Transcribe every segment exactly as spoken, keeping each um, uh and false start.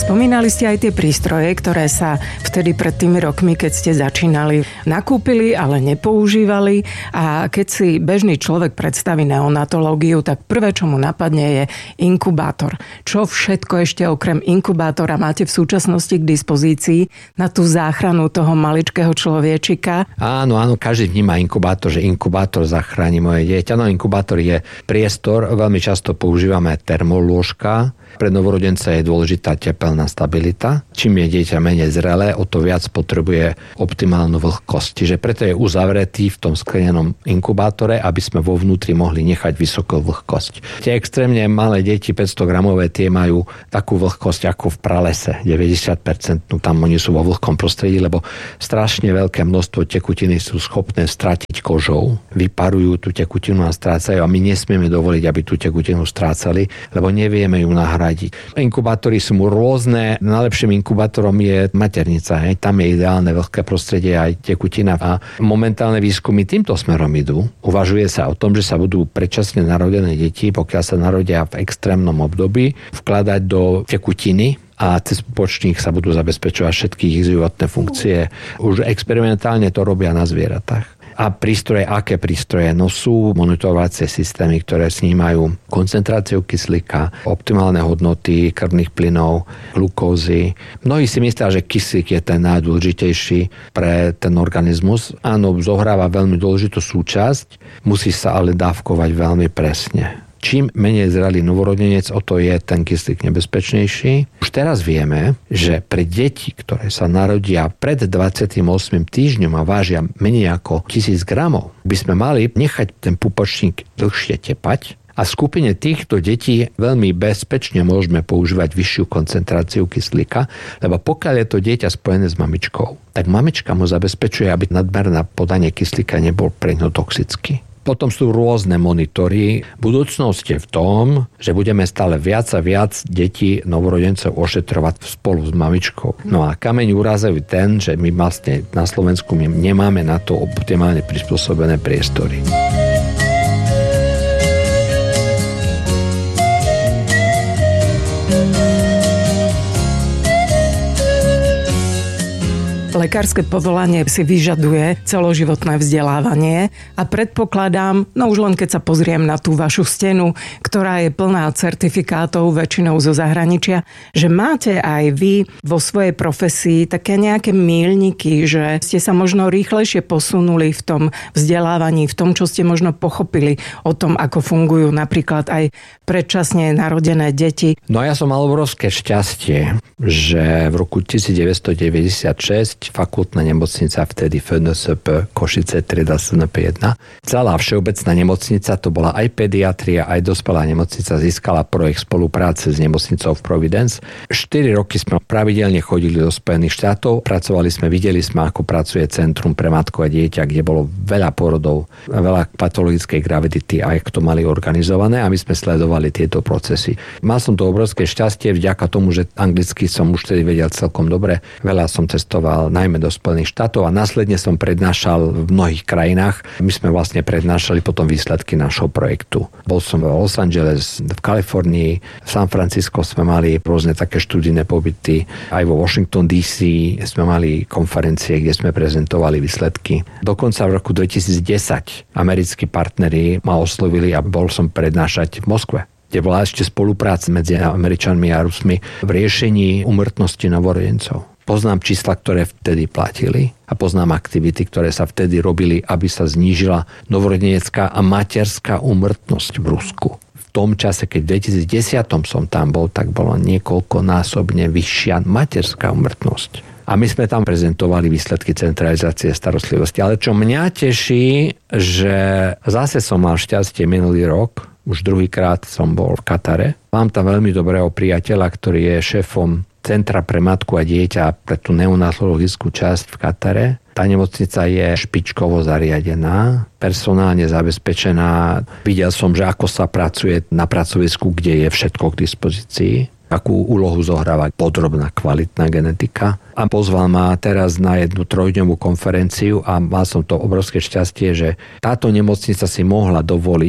Spomínali ste aj tie prístroje, ktoré sa vtedy pred tými rokmi, keď ste začínali, nakúpili, ale nepoužívali. A keď si bežný človek predstaví neonatológiu, tak prvé, čo mu napadne, je inkubátor. Čo všetko ešte okrem inkubátora máte v súčasnosti k dispozícii na tú záchranu toho maličkého človečika? Áno, áno, každý vníma inkubátor, že inkubátor zachráni moje dieťa. No, inkubátor je priestor, veľmi často používame termolôžka. Pre novorodenca je dôležitá tepelná stabilita. Čím je dieťa menej zrelé, o to viac potrebuje optimálnu vlhkosť. Čiže preto je uzavretý v tom sklenenom inkubátore, aby sme vo vnútri mohli nechať vysokú vlhkosť. Tie extrémne malé deti, päťsto gramové, tie majú takú vlhkosť ako v pralese, deväťdesiat percent. No, tam oni sú vo vlhkom prostredí, lebo strašne veľké množstvo tekutiny sú schopné stratiť kožou. Vyparujú tú tekutinu a strácajú a my nesmieme dovoliť, aby tú tekutinu strácali, lebo nevieme ju nahradiť. Inkubátory sú rôzne. Najlepším inkubátorom je maternica. Hej. Tam je ideálne vlhké prostredie aj tekutina. A momentálne výskumy týmto smerom idú. Uvažuje sa o tom, že sa budú predčasne narodené deti, pokiaľ sa narodia v extrémnom období, vkladať do tekutiny a cez pupočník sa budú zabezpečovať všetky ich životné funkcie. Už experimentálne to robia na zvieratách. A prístroje, aké prístroje? No sú monitorovacie systémy, ktoré snímajú koncentráciu kyslíka, optimálne hodnoty krvných plynov, glukózy. Mnohí si myslia, že kyslík je ten najdôležitejší pre ten organizmus. Áno, zohráva veľmi dôležitú súčasť, musí sa ale dávkovať veľmi presne. Čím menej zrelý novorodenec, o to je ten kyslík nebezpečnejší. Už teraz vieme, že pre deti, ktoré sa narodia pred dvadsiatym ôsmym týždňom a vážia menej ako tisíc gramov, by sme mali nechať ten pupočník dlhšie tepať a v skupine týchto detí veľmi bezpečne môžeme používať vyššiu koncentráciu kyslíka, lebo pokiaľ je to dieťa spojené s mamičkou, tak mamička mu zabezpečuje, aby nadmerné podanie kyslíka nebol pre ňo toxický. Potom sú rôzne monitory. Budúcnosť je v tom, že budeme stále viac a viac detí novorodencov ošetrovať spolu s mamičkou. No a kameň úrazu je ten, že my vlastne na Slovensku my nemáme na to optimálne prispôsobené priestory. Lekárske povolanie si vyžaduje celoživotné vzdelávanie a predpokladám, no už len keď sa pozriem na tú vašu stenu, ktorá je plná certifikátov väčšinou zo zahraničia, že máte aj vy vo svojej profesii také nejaké míľniky, že ste sa možno rýchlejšie posunuli v tom vzdelávaní, v tom, čo ste možno pochopili o tom, ako fungujú napríklad aj predčasne narodené deti. No ja som mal obrovské šťastie, že v roku devätnásťstodeväťdesiatšesť fakultná nemocnica, vtedy F N S P Košice, trieda S N P jeden. Celá všeobecná nemocnica, to bola aj pediatria, aj dospelá nemocnica, získala projekt spolupráce s nemocnicou v Providence. štyri roky sme pravidelne chodili do Spojených štátov, pracovali sme, videli sme, ako pracuje Centrum pre matku a dieťa, kde bolo veľa porodov, veľa patologickej gravidity, aj to mali organizované a my sme sledovali tieto procesy. Mal som to obrovské šťastie vďaka tomu, že anglicky som už tedy vedel celkom dobre. Veľa som cestoval najmä do Spojených štátov a následne som prednášal v mnohých krajinách. My sme vlastne prednášali potom výsledky našho projektu. Bol som v Los Angeles, v Kalifornii, v San Francisco sme mali rôzne také študijné pobyty. Aj vo Washington D C sme mali konferencie, kde sme prezentovali výsledky. Dokonca v roku dvetisícdesať americkí partneri ma oslovili a bol som prednášať v Moskve, kde bola ešte spolupráca medzi Američanmi a Rusmi v riešení úmrtnosti novorodencov. Poznám čísla, ktoré vtedy platili a poznám aktivity, ktoré sa vtedy robili, aby sa znížila novorodenecká a materská úmrtnosť v Rusku. V tom čase, keď v dvetisícdesať som tam bol, tak bola niekoľkonásobne vyššia materská úmrtnosť. A my sme tam prezentovali výsledky centralizácie starostlivosti. Ale čo mňa teší, že zase som mal šťastie minulý rok, už druhýkrát som bol v Katare. Mám tam veľmi dobrého priateľa, ktorý je šéfom Centra pre matku a dieťa pre tú neonatologickú časť v Katare. Tá nemocnica je špičkovo zariadená, personálne zabezpečená. Videl som, že ako sa pracuje na pracovisku, kde je všetko k dispozícii. Akú úlohu zohráva podrobná, kvalitná genetika. A pozval ma teraz na jednu trojdňovú konferenciu a mal som to obrovské šťastie, že táto nemocnica si mohla dovoliť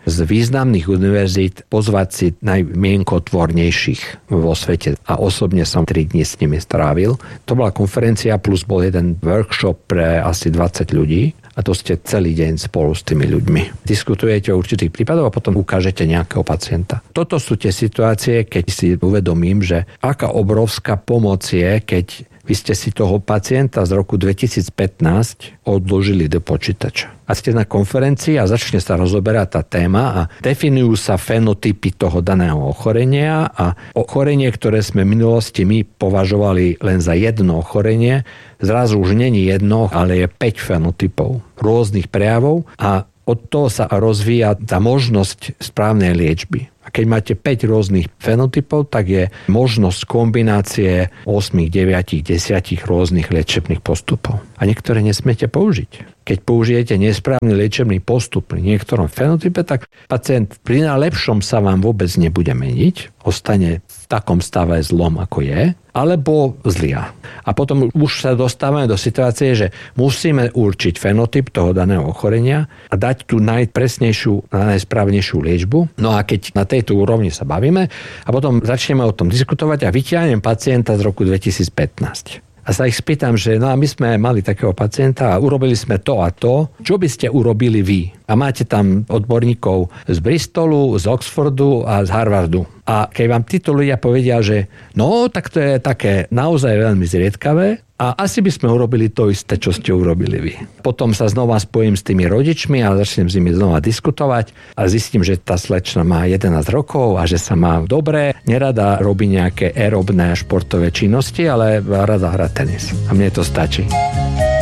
z významných univerzít pozvať si najmienkotvornejších vo svete. A osobne som tri dni s nimi strávil. To bola konferencia plus bol jeden workshop pre asi dvadsať ľudí. A to ste celý deň spolu s tými ľuďmi. Diskutujete o určitých prípadoch a potom ukážete nejakého pacienta. Toto sú tie situácie, keď si uvedomím, že aká obrovská pomoc je, keď vy ste si toho pacienta z roku dvetisícpätnásť odložili do počítača. A ste na konferencii a začne sa rozoberať tá téma a definujú sa fenotypy toho daného ochorenia a ochorenie, ktoré sme v minulosti my považovali len za jedno ochorenie, zrazu už není jedno, ale je päť fenotypov rôznych prejavov a od toho sa rozvíja tá možnosť správnej liečby. A keď máte päť rôznych fenotypov, tak je možnosť kombinácie osem, deväť, desať rôznych liečebných postupov. A niektoré nesmiete použiť. Keď použijete nesprávny liečebný postup pri niektorom fenotype, tak pacient pri najlepšom sa vám vôbec nebude meniť, ostane v takom stave zlom, ako je, alebo zlia. A potom už sa dostávame do situácie, že musíme určiť fenotyp toho daného ochorenia a dať tú najpresnejšiu, najsprávnejšiu liečbu. No a keď na tejto úrovni sa bavíme a potom začneme o tom diskutovať a vyťahnem pacienta z roku dvetisícpätnásť. A sa ich spýtam, že no a my sme mali takého pacienta a urobili sme to a to. Čo by ste urobili vy? A máte tam odborníkov z Bristolu, z Oxfordu a z Harvardu. A keď vám títo ľudia povedia, že no, tak to je také naozaj veľmi zriedkavé a asi by sme urobili to isté, čo ste urobili vy. Potom sa znova spojím s tými rodičmi a začnem s nimi znova diskutovať a zistím, že tá slečna má jedenásť rokov a že sa má dobre, nerada robí nejaké aerobné športové činnosti, ale rada hrá tenis. A mne to stačí.